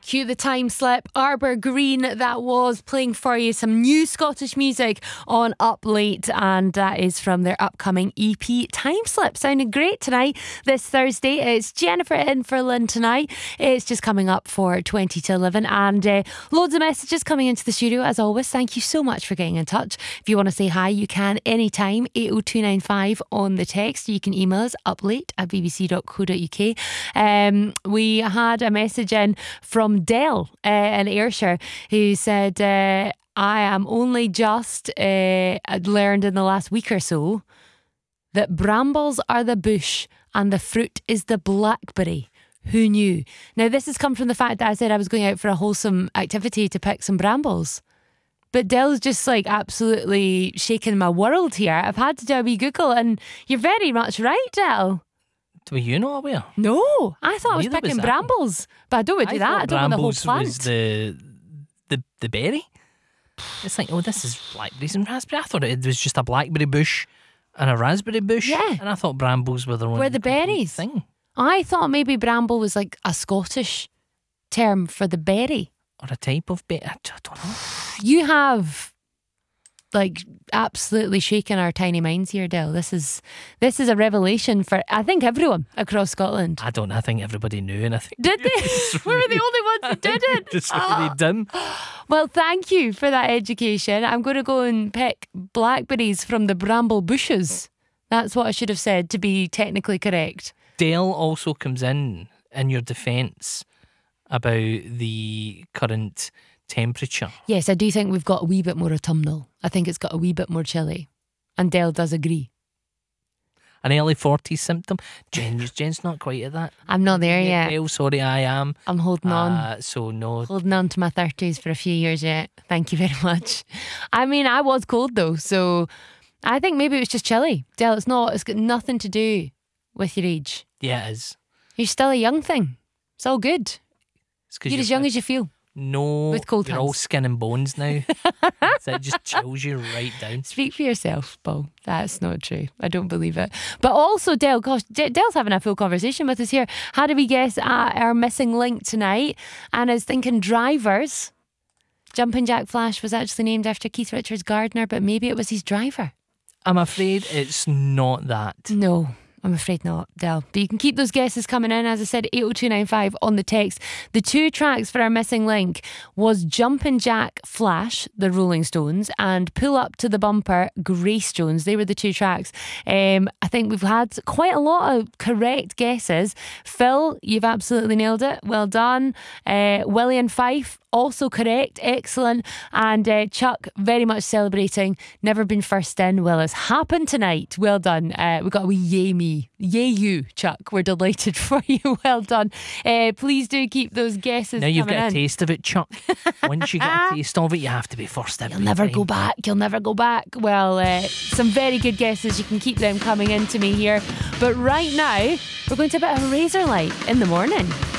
Cue the time slip. Arbor Green, that was playing for you some new Scottish music on Up Late, and that is from their upcoming EP Time Slip. Sounding great tonight, this Thursday. It's Jennifer in for Lynn tonight. It's just coming up for 20 to 11, and loads of messages coming into the studio as always. Thank you so much for getting in touch. If you want to say hi, you can anytime. 80295 on the text. You can email us uplate@bbc.co.uk. We had a message in from Dell in Ayrshire, who said, I am only just learned in the last week or so that brambles are the bush and the fruit is the blackberry. Who knew? Now, this has come from the fact that I said I was going out for a wholesome activity to pick some brambles. But Dell's just like absolutely shaking my world here. I've had to do a wee Google, and you're very much right, Dell. Were you not aware? No, I thought I was Neither picking was I. brambles, but I don't want to do that. I don't want the whole brambles plant. was the berry. It's like, oh, this is blackberries and raspberry. I thought it was just a blackberry bush and a raspberry bush. Yeah. And I thought brambles were the one. Were the berries thing. I thought maybe bramble was like a Scottish term for the berry. Or a type of berry. I don't know. You have like absolutely shaken our tiny minds here, Dell. This is a revelation for, I think, everyone across Scotland. I think everybody knew, and I think Did they? We were the only ones who didn't. It's really dim. Well, thank you for that education. I'm going to go and pick blackberries from the bramble bushes. That's what I should have said to be technically correct. Dale also comes in your defence about the current temperature. Yes, I do think we've got a wee bit more autumnal. I think it's got a wee bit more chilly. And Dale does agree. An early 40s symptom. Jen's not quite at that. I'm not there yet. Dale, sorry, I am. I'm holding on. So no. Holding on to my 30s for a few years yet. Thank you very much. I mean, I was cold though, so I think maybe it was just chilly. Dale, it's got nothing to do with your age. Yeah, it is. You're still a young thing. It's all good. You're as young as you feel. No, with cold you're hands. all skin and bones now. So it just chills you right down. Speak for yourself, Paul. That's not true. I don't believe it. But also, Dale, gosh, Dale's having a full conversation with us here. How do we guess our missing link tonight? And I was thinking drivers. Jumping Jack Flash was actually named after Keith Richards' gardener, but maybe it was his driver. I'm afraid it's not that. No, I'm afraid not, Del. But you can keep those guesses coming in. As I said, 80295 on the text. The two tracks for our missing link was Jumpin' Jack Flash, the Rolling Stones, and Pull Up to the Bumper, Grace Jones. They were the two tracks. I think we've had quite a lot of correct guesses. Phil, you've absolutely nailed it. Well done. Willie and Fife, also correct. Excellent. And Chuck, very much celebrating. Never been first in. Well, it's happened tonight. Well done. We got a wee yay me. Yay you, Chuck. We're delighted for you. Well done. Please do keep those guesses now you've coming got in. a taste of it, Chuck. Once you get a taste of it, you have to be first every You'll never time. go back. You'll never go back. Well, some very good guesses. You can keep them coming in to me here. But right now, we're going to a bit of a Razor Light in the morning.